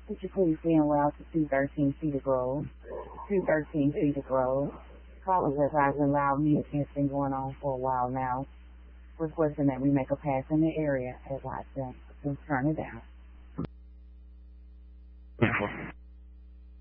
Would you please be en route to 213 Cedar Grove? 213 Cedar Grove. Callers advising loud music has been going on for a while now, requesting that we make a pass in the area. Advise them to turn it down.